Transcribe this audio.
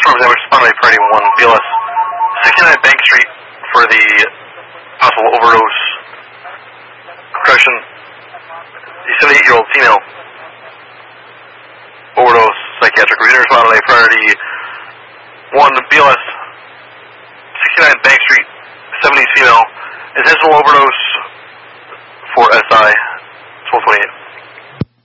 Sandwich, Spotlight Priority 1, BLS 69 Bank Street for the possible overdose compression. The 78-year-old female overdose psychiatric reader, Spotlight Priority 1, BLS 69 Bank Street, 70s female, intentional overdose for SI 1228.